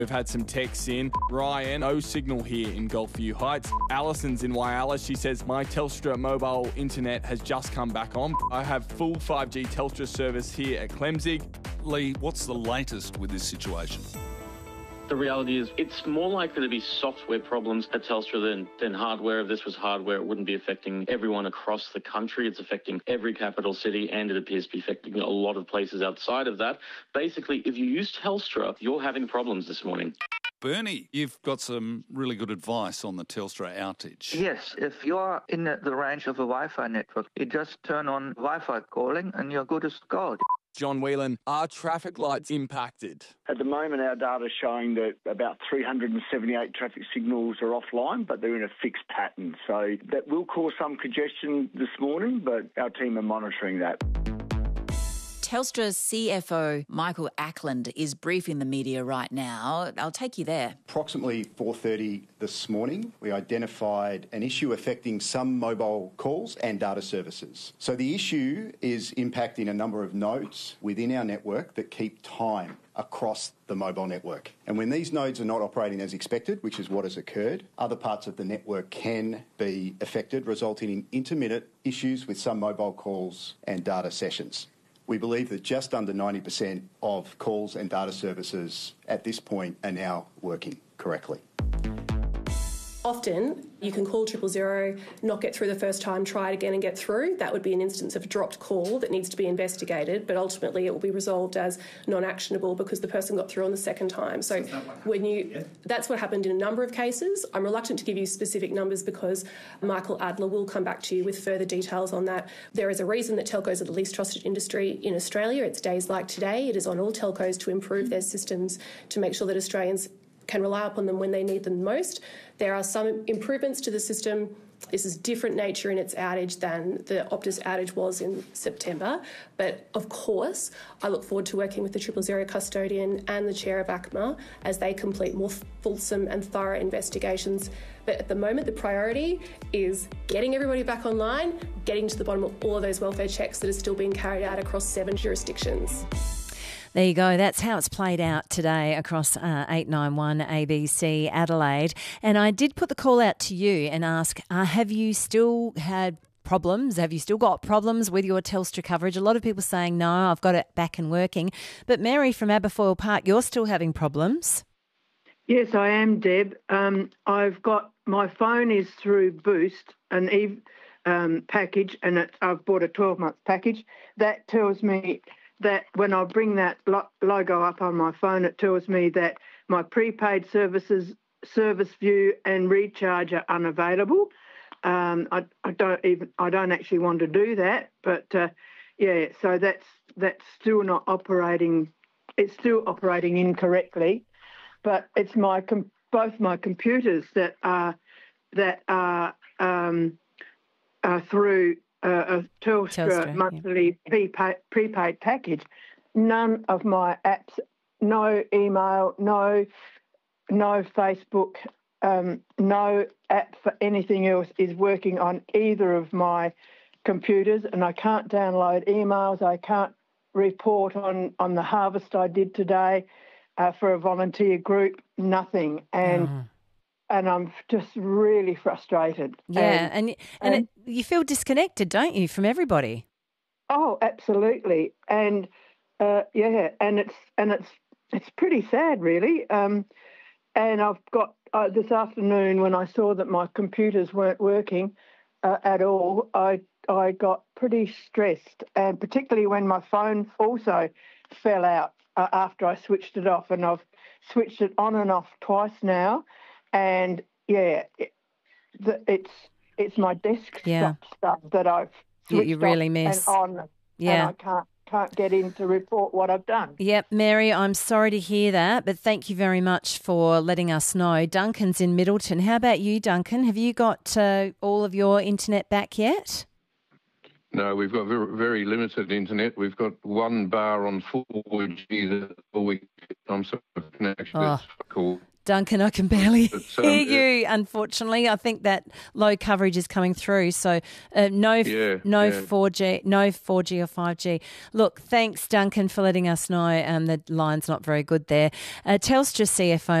We've had some texts in. Ryan, no signal here in Gulfview Heights. Alison's in Whyalla. She says, my Telstra mobile internet has just come back on. I have full 5G Telstra service here at Clemzig. Lee, what's the latest with this situation? The reality is it's more likely to be software problems at Telstra than hardware. If this was hardware, it wouldn't be affecting everyone across the country. It's affecting every capital city, and it appears to be affecting a lot of places outside of that. Basically, if you use Telstra, you're having problems this morning. Bernie, you've got some really good advice on the Telstra outage. Yes, if you're in the range of a Wi-Fi network, you just turn on Wi-Fi calling and you're good as gold. John Whelan, are traffic lights impacted? At the moment, our data is showing that about 378 traffic signals are offline, but they're in a fixed pattern. So that will cause some congestion this morning, but our team are monitoring that. Telstra's CFO, Michael Ackland, is briefing the media right now. I'll take you there. Approximately 4:30 this morning, we identified an issue affecting some mobile calls and data services. So the issue is impacting a number of nodes within our network that keep time across the mobile network. And when these nodes are not operating as expected, which is what has occurred, other parts of the network can be affected, resulting in intermittent issues with some mobile calls and data sessions. We believe that just under 90% of calls and data services at this point are now working correctly. Often you can call 000, not get through the first time, try it again and get through. That would be an instance of a dropped call that needs to be investigated, but ultimately it will be resolved as non-actionable because the person got through on the second time. So that's what happened in a number of cases. I'm reluctant to give you specific numbers because Michael Adler will come back to you with further details on that. There is a reason that telcos are the least trusted industry in Australia. It's days like today. It is on all telcos to improve their systems to make sure that Australians can rely upon them when they need them most. There are some improvements to the system. This is different nature in its outage than the Optus outage was in September. But of course, I look forward to working with the 000 custodian and the chair of ACMA as they complete more fulsome and thorough investigations. But at the moment, the priority is getting everybody back online, getting to the bottom of all of those welfare checks that are still being carried out across 7 jurisdictions. There you go. That's how it's played out today across 891 ABC Adelaide. And I did put the call out to you and ask, have you still had problems? Have you still got problems with your Telstra coverage? A lot of people saying, no, I've got it back and working. But Mary from Aberfoyle Park, you're still having problems. Yes, I am, Deb. I've got my phone is through Boost, an Eve package, and I've bought a 12-month package. That tells me that when I bring that logo up on my phone, it tells me that my prepaid services, Service View and Recharge are unavailable. I don't actually want to do that, but so that's still not operating. It's still operating incorrectly, but it's both my computers that are through a Telstra monthly prepaid package. None of my apps, no email, no Facebook, no app for anything else is working on either of my computers, and I can't download emails. I can't report on the harvest I did today for a volunteer group. Nothing, and I'm just really frustrated. Yeah, and you feel disconnected, don't you, from everybody? Oh, absolutely, and and it's pretty sad, really. And I've got this afternoon when I saw that my computers weren't working at all, I got pretty stressed, and particularly when my phone also fell out after I switched it off, and I've switched it on and off twice now. And it's my desktop stuff that I've switched you really miss and on, and I can't get in to report what I've done. Yep, Mary, I'm sorry to hear that, but thank you very much for letting us know. Duncan's in Middleton. How about you, Duncan? Have you got all of your internet back yet? No, we've got very, very limited internet. We've got one bar on 4G that all week. I'm sorry, connection. Cool. Duncan, I can barely But, hear you, unfortunately. I think that low coverage is coming through. So no 4G, no 4G or 5G. Look, thanks, Duncan, for letting us know the line's not very good there. Telstra CFO